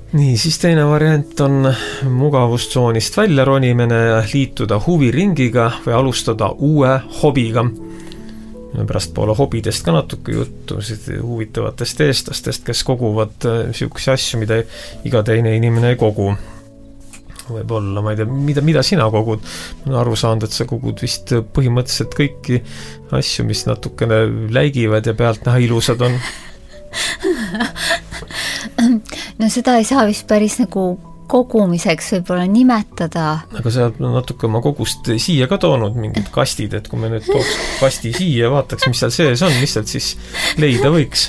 Nii, siis teine variant on mugavustsoonist välja ronimine ja liituda huviringiga või alustada uue hobiga. Pärast poole hobidest ka natuke juttu, huvitavatest eestlastest, kes koguvad niisuguseid asju, mida iga teine inimene ei kogu. Võib-olla, ma ei tea, mida sina kogud? Ma olen aru saanud, et sa kogud vist põhimõtteliselt kõiki asju, mis natukene läigivad ja pealt näha ilusad on. No seda ei saa vist päris nagu kogumiseks võib-olla nimetada. Aga sa natuke oma kogust siia ka toonud mingid kastid, et kui me nüüd tooks kasti siia, vaataks, mis seal sees on, mis sealt siis leida võiks?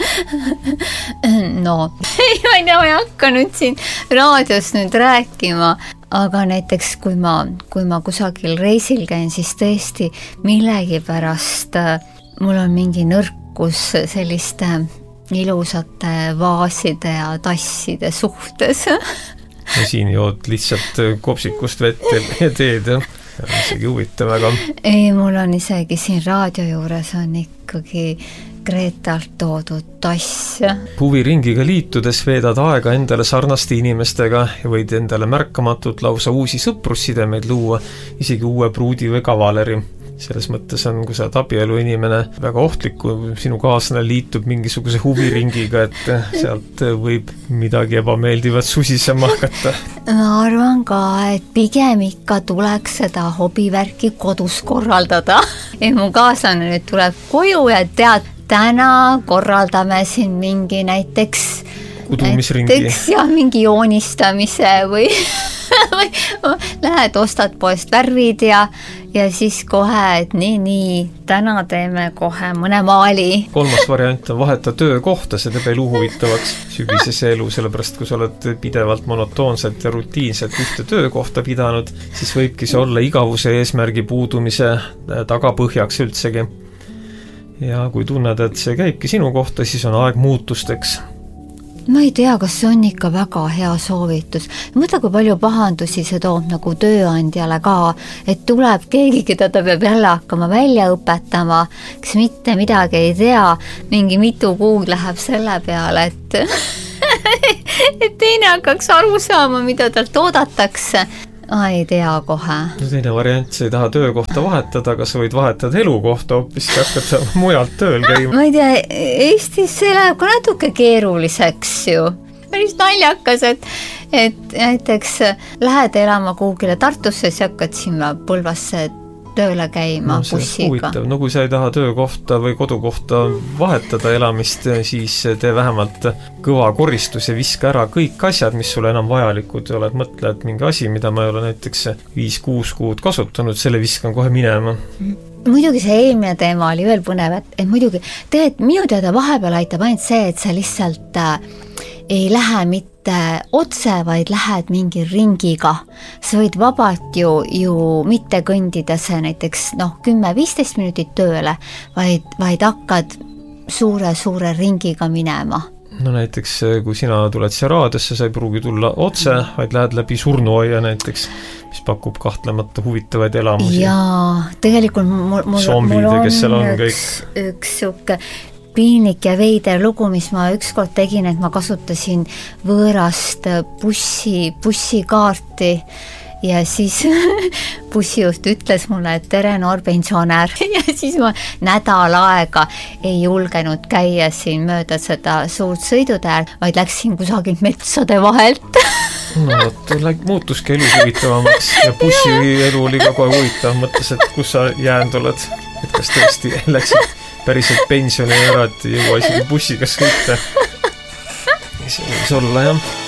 No, ma ei tea, ma ei hakka nüüd siin raadios nüüd rääkima, aga näiteks kui ma kusagil reisil käin, siis tõesti millegipärast mul on mingi nõrkus selliste ilusate vaaside ja tasside suhtes. Ja siin jood lihtsalt kopsikust vett ja teed, ja isegi huvitav väga. Ei, mul on isegi siin raadio juures on ikkagi Gretalt toodud tass. Huviringiga liitudes veedad aega endale sarnaste inimestega ja võid endale märkamatult lausa uusi sõprussidemeid luua, isegi uue pruudi või kavaleri. Selles mõttes on, kui sa oled abielu inimene, väga ohtlik, kui sinu kaaslane liitub mingisuguse huviringiga, et sealt võib midagi ebameeldivat susisema hakata. Ma arvan ka, et pigem ikka tuleks seda hobivärki kodus korraldada. Et mu kaaslane nüüd tuleb koju ja tead, täna korraldame siin mingi näiteks ja mingi joonistamise või lähed, ostad poest värvid ja siis kohe, et nii, täna teeme kohe mõne maali. Kolmas variant on vaheta töökohta, see teeb elu huvitavaks sügisese elu, sellepärast kui sa oled pidevalt monotoonselt ja rutiinselt ühte töökohta pidanud, siis võibki see olla igavuse eesmärgi puudumise tagapõhjaks üldsegi. Ja kui tunned, et see käibki sinu kohta, siis on aeg muutusteks. Ma ei tea, kas see on ikka väga hea soovitus. Mõtle, kui palju pahandusi see toob nagu tööandjale ka, et tuleb keegi, keda ta peab jälle hakkama välja õpetama, kes mitte midagi ei tea, mingi mitu kuud läheb selle peale, et teine hakkaks aru saama, mida talt oodatakse. Ei tea kohe. Teine variant, sa ei taha töökohta vahetada, aga sa võid vahetada elukohta hoopis hakata mujalt tööl käima. Ma ei tea, Eestis see läheb ka natuke keeruliseks ju. Päris naljakas, et näiteks lähed elama kuhugile Tartusse, siis hakkad sinna Põlvasse tööle käima bussiga. No kui sa ei taha töökohta või kodukohta vahetada elamist, siis tee vähemalt kõva koristus ja viska ära kõik asjad, mis sulle enam vajalikud oled. Mõtle, et mingi asi, mida ma ei ole näiteks 5-6 kuud kasutanud, selle viskan kohe minema. Muidugi see eelmine teema oli veel põnev, et muidugi tegelikult minu teada vahepeal aitab ainult see, et sa lihtsalt ei lähe mitte otse, vaid lähed mingi ringiga. Sa võid vabalt ju mitte kõndida see näiteks 10-15 minutit tööle, vaid hakkad suure ringiga minema. No näiteks, kui sina tuled siia raadiosse, sa ei pruugi tulla otse, vaid lähed läbi surnuaia näiteks, mis pakub kahtlemata huvitavaid elamusi. Jaa, tegelikult mul on üks suke piinlik ja veider lugu, mis ma ükskord tegin, et ma kasutasin võõrast bussikaarti ja siis bussijuht ütles mulle, et tere noor pensionär ja siis ma nädal aega ei julgenud käia siin mööda seda suurt sõidutääl, vaid läksin kusagil metsade vahelt. No, muutuski elu huvitavamaks ja bussi elu oli ka kohe huvitav, mõtles, et kus sa jäänud oled, et kas tõesti läksid päriselt pensioni ära, et jõua isegi bussiga sõita. See võis olla, jah.